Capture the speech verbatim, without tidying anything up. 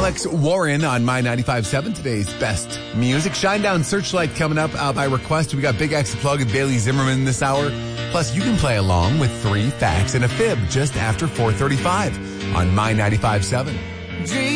Alex Warren on My ninety-five point seven, today's best music. Shinedown Searchlight coming up uh, by request. We got Big X Plug and Bailey Zimmerman this hour. Plus, you can play along with three facts and a fib just after four thirty-five on My ninety-five point seven.